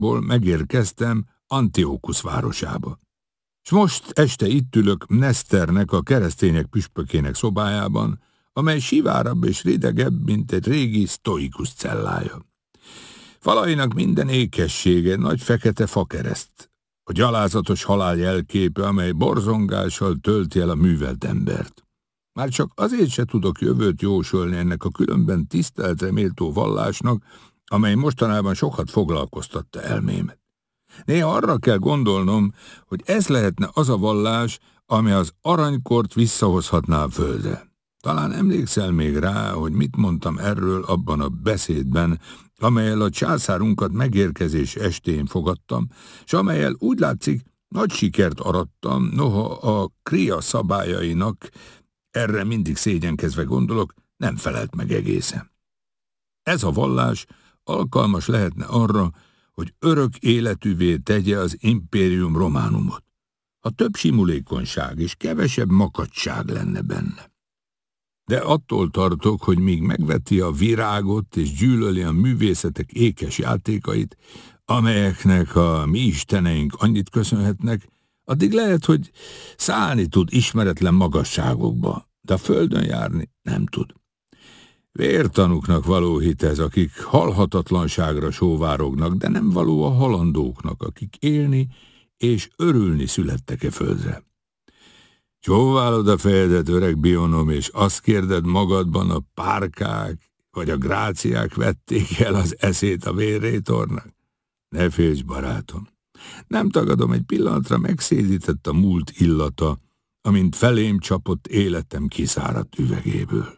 megérkeztem Antiokusz városába. S most este itt ülök Mnesternek, a keresztények püspökének szobájában, amely sivárabb és ridegebb, mint egy régi sztoikus cellája. Falainak minden ékessége nagy fekete fakereszt, a gyalázatos halál jelképe, amely borzongással tölti el a művelt embert. Már csak azért se tudok jövőt jósolni ennek a különben tiszteletre méltó vallásnak, amely mostanában sokat foglalkoztatta elmémet. Néha arra kell gondolnom, hogy ez lehetne az a vallás, ami az aranykort visszahozhatná a földre. Talán emlékszel még rá, hogy mit mondtam erről abban a beszédben, amellyel a császárunkat megérkezés estén fogadtam, s amellyel úgy látszik, nagy sikert arattam, noha a kria szabályainak, erre mindig szégyenkezve gondolok, nem felelt meg egészen. Ez a vallás alkalmas lehetne arra, hogy örök életűvé tegye az Imperium Románumot. Ha több simulékonyság és kevesebb makacság lenne benne. De attól tartok, hogy míg megveti a virágot és gyűlöli a művészetek ékes játékait, amelyeknek a mi isteneink annyit köszönhetnek, addig lehet, hogy szállni tud ismeretlen magasságokba, de a földön járni nem tud. Vértanúknak való hit ez, akik halhatatlanságra sóvárognak, de nem való a halandóknak, akik élni és örülni születtek-e földre. Csóválod a fejedet, öreg bionom, és azt kérded magadban, a párkák vagy a gráciák vették el az eszét a vérrétornak? Ne félj, barátom! Nem tagadom, egy pillanatra megszédített a múlt illata, amint felém csapott életem kiszáradt üvegéből.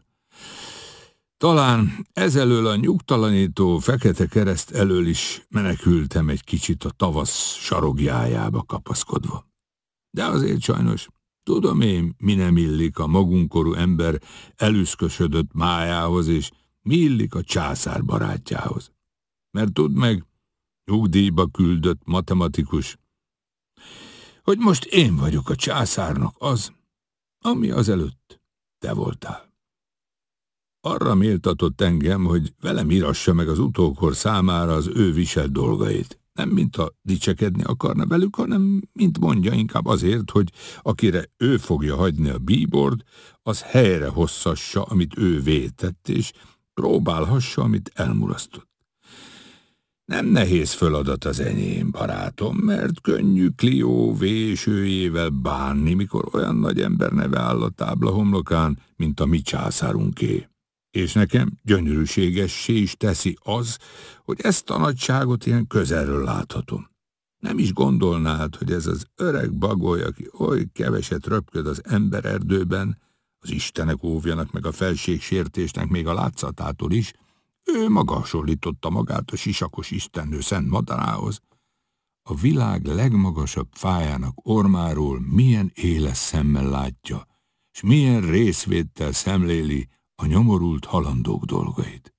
Talán ezelől a nyugtalanító fekete kereszt elől is menekültem egy kicsit a tavasz sarogjájába kapaszkodva. De azért sajnos tudom én, mi nem illik a magunkorú ember elüszkösödött májához, és mi illik a császár barátjához. Mert tudd meg, nyugdíjba küldött matematikus, hogy most én vagyok a császárnak az, ami azelőtt te voltál. Arra méltatott engem, hogy velem írassa meg az utókor számára az ő viselt dolgait. Nem mint ha dicsekedni akarna velük, hanem mint mondja, inkább azért, hogy akire ő fogja hagyni a bíbort, az helyre hosszassa, amit ő vétett, és próbálhassa, amit elmulasztott. Nem nehéz feladat az enyém, barátom, mert könnyű Clio vésőjével bánni, mikor olyan nagy ember neve áll a tábla homlokán, mint a mi császárunké. És nekem gyönyörűségessé is teszi az, hogy ezt a nagyságot ilyen közelről láthatom. Nem is gondolnád, hogy ez az öreg bagoly, aki oly keveset röpköd az embererdőben, az istenek óvjanak meg a felségsértésnek még a látszatától is, ő maga hasonlította magát a sisakos istennő szent madarához. A világ legmagasabb fájának ormáról milyen éles szemmel látja, s milyen részvéttel szemléli a nyomorult halandók dolgait.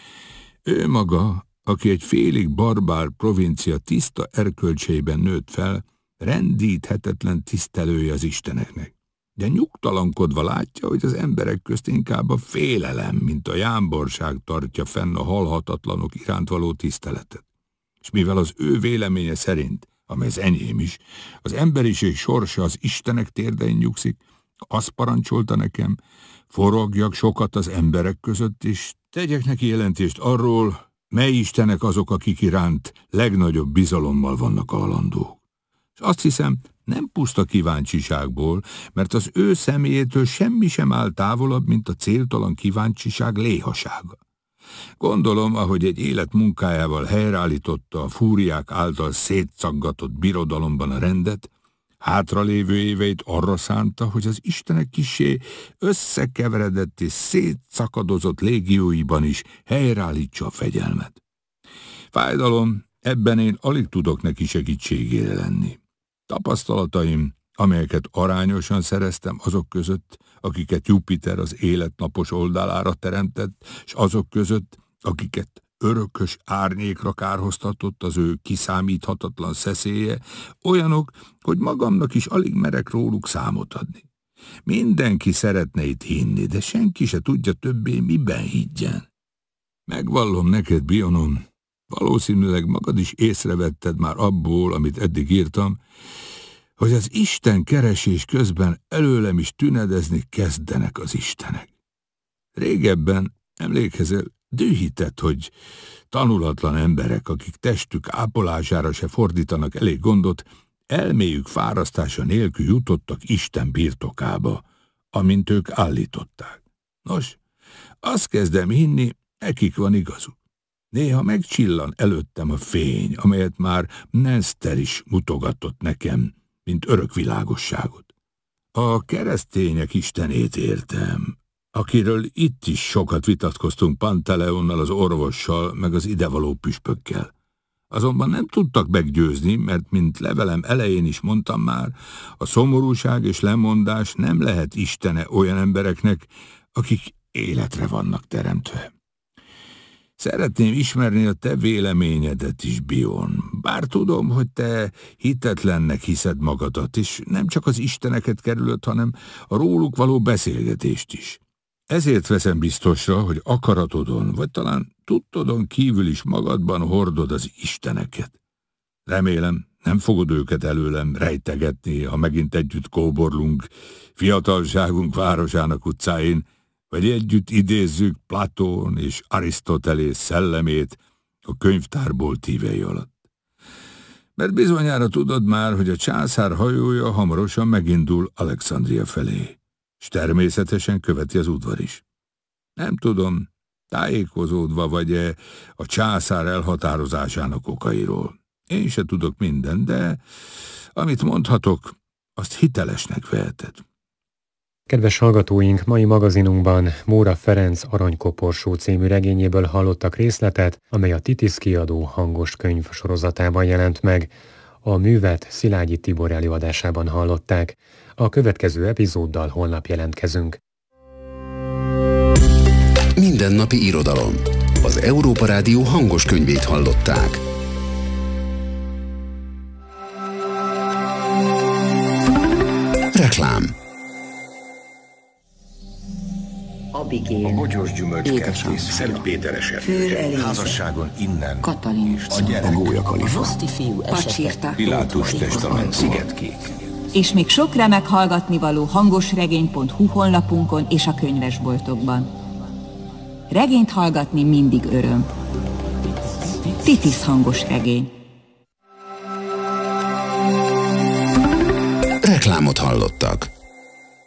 Ő maga, aki egy félig barbár provincia tiszta erkölcseiben nőtt fel, rendíthetetlen tisztelője az isteneknek, de nyugtalankodva látja, hogy az emberek közt inkább a félelem, mint a jámborság tartja fenn a halhatatlanok iránt való tiszteletet. És mivel az ő véleménye szerint, amely az enyém is, az emberiség sorsa az istenek térdein nyugszik, azt parancsolta nekem, forogjak sokat az emberek között, és tegyek neki jelentést arról, mely istenek azok, akik iránt legnagyobb bizalommal vannak a halandók. És azt hiszem, nem puszta kíváncsiságból, mert az ő személyétől semmi sem áll távolabb, mint a céltalan kíváncsiság léhasága. Gondolom, ahogy egy élet munkájával helyreállította a fúriák által szétszaggatott birodalomban a rendet, hátralévő éveit arra szánta, hogy az istenek kissé összekeveredett és szétszakadozott légióiban is helyreállítsa a fegyelmet. Fájdalom, ebben én alig tudok neki segítségére lenni. Tapasztalataim, amelyeket arányosan szereztem azok között, akiket Jupiter az életnapos oldalára teremtett, és azok között, akiket örökös árnyékra kárhoztatott az ő kiszámíthatatlan szeszélye, olyanok, hogy magamnak is alig merek róluk számot adni. Mindenki szeretne itt hinni, de senki se tudja többé, miben higgyen. Megvallom neked, Bionom, Valószínűleg magad is észrevetted már abból, amit eddig írtam, hogy az Isten keresés közben előlem is tünedezni kezdenek az istenek. Régebben, emlékezel, dühített, hogy tanulatlan emberek, akik testük ápolására se fordítanak elég gondot, elméjük fárasztása nélkül jutottak Isten birtokába, amint ők állították. Nos, azt kezdem hinni, nekik van igazuk. Néha megcsillan előttem a fény, amelyet már Nester is mutogatott nekem, mint örök világosságot. A keresztények istenét értem, akiről itt is sokat vitatkoztunk Pantaleonnal, az orvossal, meg az idevaló püspökkel. Azonban nem tudtak meggyőzni, mert, mint levelem elején is mondtam már, a szomorúság és lemondás nem lehet istene olyan embereknek, akik életre vannak teremtve. Szeretném ismerni a te véleményedet is, Bion, bár tudom, hogy te hitetlennek hiszed magadat, és nem csak az isteneket kerülöd, hanem a róluk való beszélgetést is. Ezért veszem biztosra, hogy akaratodon, vagy talán tudtodon kívül is magadban hordod az isteneket. Remélem, nem fogod őket előlem rejtegetni, ha megint együtt kóborlunk fiatalságunk városának utcáin, vagy együtt idézzük Platón és Arisztotelész szellemét a könyvtárból tívei alatt. Mert bizonyára tudod már, hogy a császár hajója hamarosan megindul Alexandria felé, és természetesen követi az udvar is. Nem tudom, tájékozódva vagy-e a császár elhatározásának okairól. Én se tudok mindent, de amit mondhatok, azt hitelesnek veheted. Kedves hallgatóink, mai magazinunkban Móra Ferenc Aranykoporsó című regényéből hallottak részletet, amely a Titisz kiadó hangos könyv sorozatában jelent meg. A művet Szilágyi Tibor előadásában hallották. A következő epizóddal holnap jelentkezünk. Mindennapi irodalom. Az Európa Rádió hangos könyvét hallották. Reklám. Abigail, a bogyós gyümölcskertész, Szent Péteres erdője, házasságon innen, Katalin, a gyerek, a gólyakalifa, Roszti fiú esete, Pilátus testament, Szigetkék. És még sok remek hallgatnivaló hangosregény.hu honlapunkon és a könyvesboltokban. Regényt hallgatni mindig öröm. Titisz hangos regény. Reklámot hallottak.